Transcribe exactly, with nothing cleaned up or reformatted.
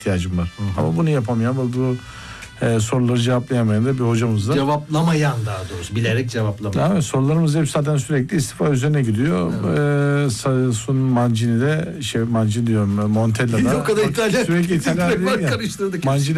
ihtiyacım var. Hı-hı. Ama bunu yapamayan, bu e, soruları cevaplayamayan da bir hocamız da. Cevaplamayan daha doğrusu. Bilerek cevaplamayan. Evet, sorularımız hep zaten sürekli istifa üzerine gidiyor. Evet. E, Sun Mancini de şey Mancini diyorum Montella'da. O kadar İtalyan. Sürekli İtalyan değil ya. Karıştırdık. Mancini